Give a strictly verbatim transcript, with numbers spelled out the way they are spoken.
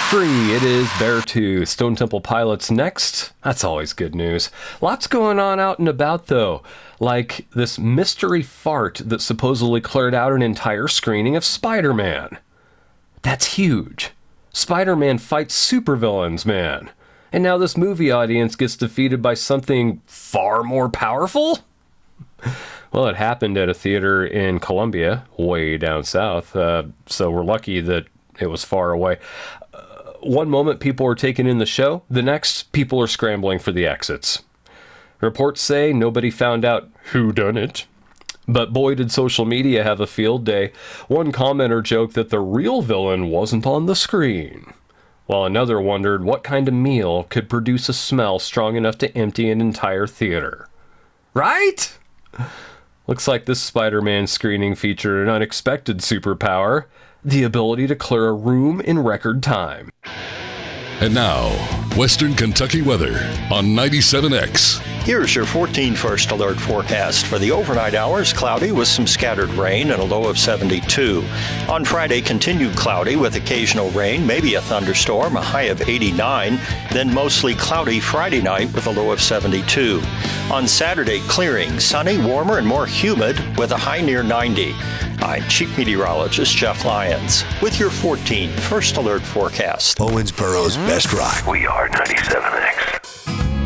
free. It is Beartooth. Stone Temple Pilots next. That's always good news. Lots going on out and about, though. Like this mystery fart that supposedly cleared out an entire screening of Spider-Man. That's huge. Spider-Man fights supervillains, man. And now this movie audience gets defeated by something far more powerful? Well, it happened at a theater in Columbia, way down south, uh, so we're lucky that it was far away. Uh, one moment people are taking in the show, the next people are scrambling for the exits. Reports say nobody found out who done it, but boy did social media have a field day. One commenter joked that the real villain wasn't on the screen, while another wondered what kind of meal could produce a smell strong enough to empty an entire theater. Right? Looks like this Spider-Man screening featured an unexpected superpower, the ability to clear a room in record time. And now, Western Kentucky weather on ninety-seven X. Here's your fourteen First Alert forecast. For the overnight hours, cloudy with some scattered rain and a low of seventy-two. On Friday, continued cloudy with occasional rain, maybe a thunderstorm, a high of eighty-nine. Then mostly cloudy Friday night with a low of seventy-two. On Saturday, clearing, sunny, warmer, and more humid with a high near ninety. I'm Chief Meteorologist Jeff Lyons with your fourteen First Alert forecast. Owensboro's best rock. We are ninety-seven X.